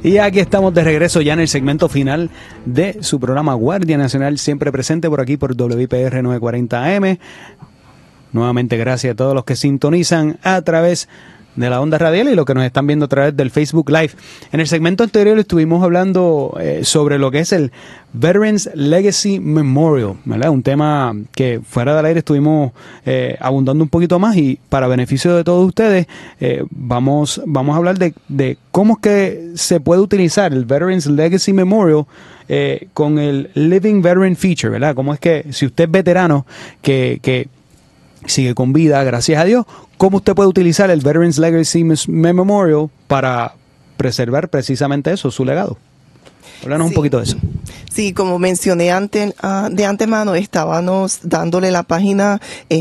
Y aquí estamos de regreso ya en el segmento final de su programa Guardia Nacional, siempre presente por aquí por WIPR 940 AM. Nuevamente gracias a todos los que sintonizan a través de la onda radial y los que nos están viendo a través del Facebook Live. En el segmento anterior estuvimos hablando sobre lo que es el Veterans Legacy Memorial, ¿verdad? Un tema que fuera del aire estuvimos abundando un poquito más, y para beneficio de todos ustedes vamos a hablar de cómo es que se puede utilizar el Veterans Legacy Memorial con el Living Veteran Feature, ¿verdad? Cómo es que si usted es veterano que sigue con vida, gracias a Dios, ¿cómo usted puede utilizar el Veterans Legacy Memorial para preservar precisamente eso, su legado? Háblanos un poquito de eso. Sí, como mencioné de antemano, estábamos dándole la página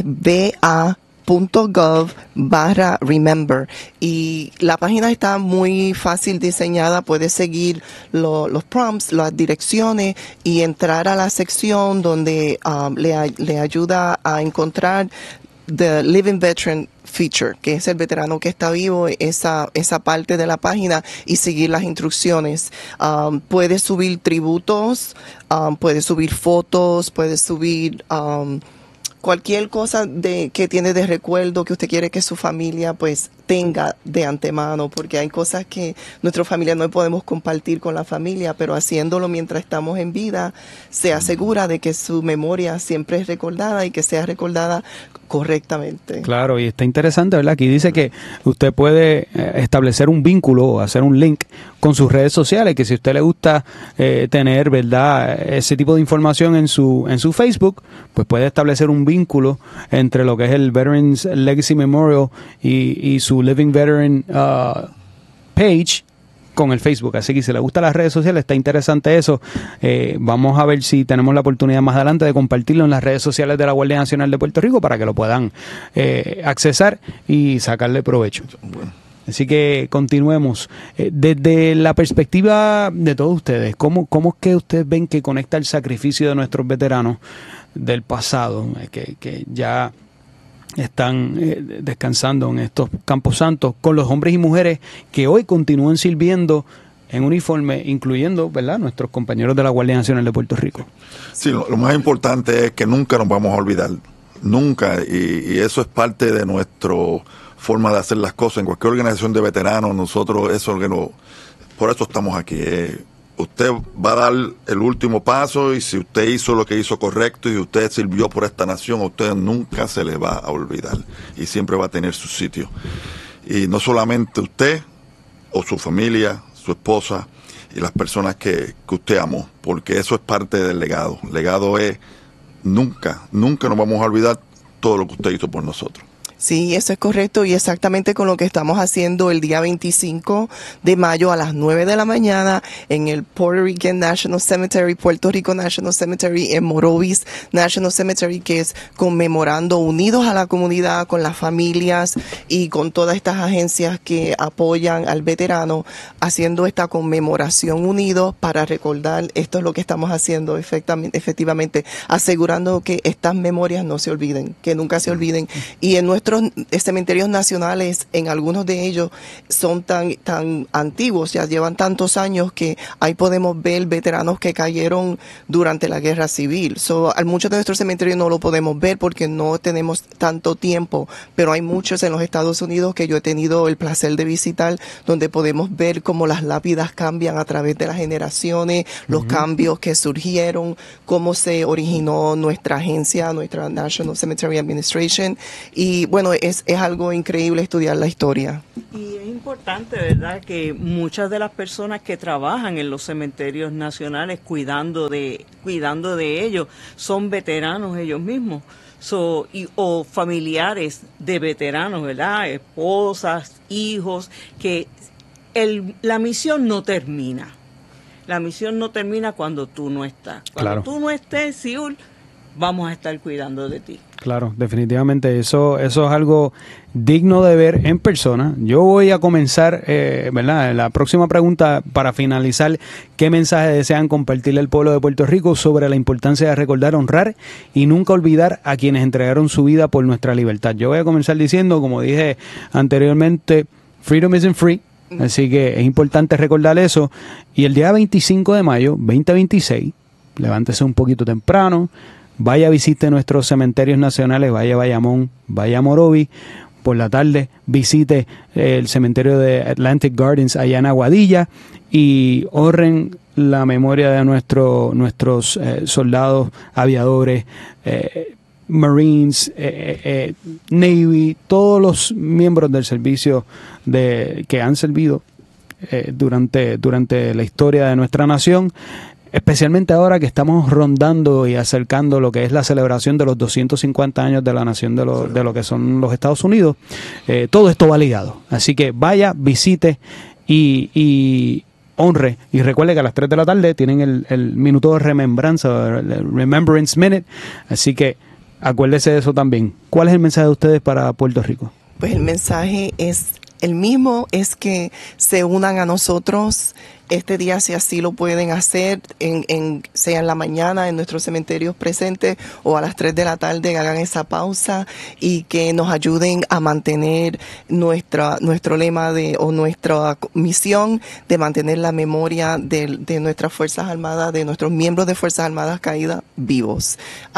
va.gov/remember, y la página está muy fácil diseñada. Puedes seguir los prompts, las direcciones, y entrar a la sección donde le ayuda a encontrar The Living Veteran Feature, que es el veterano que está vivo, esa parte de la página, y seguir las instrucciones. Puedes subir tributos, puedes subir fotos, puedes subir cualquier cosa que tiene de recuerdo que usted quiere que su familia pues tenga de antemano, porque hay cosas que nuestra familia no podemos compartir con la familia, pero haciéndolo mientras estamos en vida se asegura de que su memoria siempre es recordada y que sea recordada correctamente. Claro, y está interesante, ¿verdad? Aquí dice que usted puede establecer un vínculo o hacer un link con sus redes sociales, que si a usted le gusta tener, ¿verdad?, ese tipo de información en su Facebook, pues puede establecer un vínculo entre lo que es el Veterans Legacy Memorial y su Living Veteran page con el Facebook. Así que si le gustan las redes sociales, está interesante eso. Vamos a ver si tenemos la oportunidad más adelante de compartirlo en las redes sociales de la Guardia Nacional de Puerto Rico para que lo puedan accesar y sacarle provecho. Así que continuemos. Desde la perspectiva de todos ustedes, ¿cómo es que ustedes ven que conecta el sacrificio de nuestros veteranos del pasado, que ya están descansando en estos campos santos, con los hombres y mujeres que hoy continúan sirviendo en uniforme, incluyendo, ¿verdad?, nuestros compañeros de la Guardia Nacional de Puerto Rico? Sí, lo más importante es que nunca nos vamos a olvidar, nunca, y eso es parte de nuestra forma de hacer las cosas. En cualquier organización de veteranos, nosotros eso es lo que por eso estamos aquí. Usted va a dar el último paso, y si usted hizo lo que hizo correcto y usted sirvió por esta nación, a usted nunca se le va a olvidar y siempre va a tener su sitio. Y no solamente usted o su familia, su esposa y las personas que usted amó, porque eso es parte del legado. El legado es nunca nos vamos a olvidar todo lo que usted hizo por nosotros. Sí, eso es correcto, y exactamente con lo que estamos haciendo el día 25 de mayo a las 9 de la mañana en el Puerto Rican National Cemetery, Puerto Rico National Cemetery, en Morovis National Cemetery, que es conmemorando, unidos a la comunidad, con las familias y con todas estas agencias que apoyan al veterano, haciendo esta conmemoración unidos para recordar. Esto es lo que estamos haciendo efectivamente, asegurando que estas memorias no se olviden, que nunca se olviden. Y en nuestros cementerios nacionales, en algunos de ellos son tan antiguos, ya llevan tantos años, que ahí podemos ver veteranos que cayeron durante la guerra civil. Muchos de nuestros cementerios no lo podemos ver porque no tenemos tanto tiempo, pero hay muchos en los Estados Unidos que yo he tenido el placer de visitar, donde podemos ver cómo las lápidas cambian a través de las generaciones, los cambios que surgieron, cómo se originó nuestra agencia, nuestra National Cemetery Administration. Y bueno, es algo increíble estudiar la historia. Y es importante, ¿verdad?, que muchas de las personas que trabajan en los cementerios nacionales cuidando de ellos son veteranos ellos mismos, o familiares de veteranos, ¿verdad?, esposas, hijos, que la misión no termina. La misión no termina cuando tú no estás. Cuando tú no estés, Siul, vamos a estar cuidando de ti. Claro, definitivamente eso es algo digno de ver en persona. Yo voy a comenzar, ¿verdad?, la próxima pregunta para finalizar. ¿Qué mensaje desean compartirle al pueblo de Puerto Rico sobre la importancia de recordar, honrar y nunca olvidar a quienes entregaron su vida por nuestra libertad? Yo voy a comenzar diciendo, como dije anteriormente, freedom isn't free. Así que es importante recordar eso. Y el día 25 de mayo, 2026, levántese un poquito temprano, vaya, visite nuestros cementerios nacionales, vaya a Bayamón, vaya a Morovi. Por la tarde visite el cementerio de Atlantic Gardens allá en Aguadilla y honren la memoria de nuestros soldados, aviadores, Marines, Navy, todos los miembros del servicio que han servido durante la historia de nuestra nación, especialmente ahora que estamos rondando y acercando lo que es la celebración de los 250 años de la nación de lo que son los Estados Unidos. Todo esto va ligado. Así que vaya, visite y honre. Y recuerde que a las 3 de la tarde tienen el minuto de remembranza, el Remembrance Minute. Así que acuérdese de eso también. ¿Cuál es el mensaje de ustedes para Puerto Rico? Pues el mensaje es el mismo, es que se unan a nosotros este día, si así lo pueden hacer, sea en la mañana en nuestros cementerios presentes o a las 3 de la tarde, hagan esa pausa y que nos ayuden a mantener nuestro lema o nuestra misión de mantener la memoria de nuestras Fuerzas Armadas, de nuestros miembros de Fuerzas Armadas caídas vivos,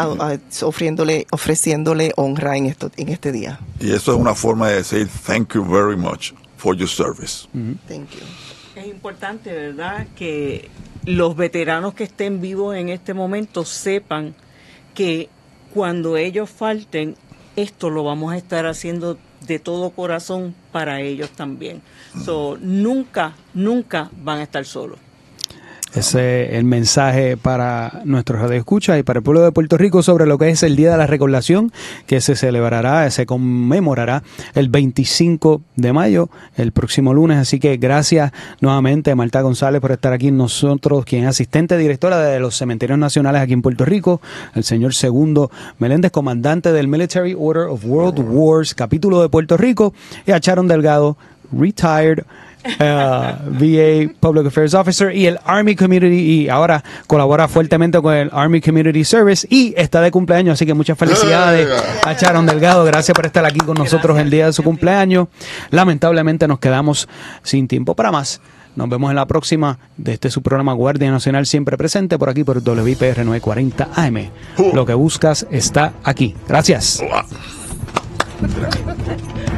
ofreciéndole honra en este día. Y eso es una forma de decir thank you very much for your service. Thank you. Es importante, ¿verdad?, que los veteranos que estén vivos en este momento sepan que cuando ellos falten, esto lo vamos a estar haciendo de todo corazón para ellos también. Nunca van a estar solos. Ese es el mensaje para nuestros radioescuchas y para el pueblo de Puerto Rico sobre lo que es el Día de la Recordación, que se conmemorará el 25 de mayo, el próximo lunes. Así que gracias nuevamente a Marta González por estar aquí con nosotros, quien es asistente directora de los cementerios nacionales aquí en Puerto Rico, el señor Segundo Meléndez, comandante del Military Order of World Wars, capítulo de Puerto Rico, y a Sharon Delgado, retired VA Public Affairs Officer y el Army Community, y ahora colabora fuertemente con el Army Community Service y está de cumpleaños, así que muchas felicidades a Sharon Delgado. Gracias por estar aquí con nosotros el día de su cumpleaños. Lamentablemente nos quedamos sin tiempo para más. Nos vemos en la próxima de su programa Guardia Nacional, siempre presente por aquí por WIPR 940 AM. Lo que buscas está aquí. Gracias.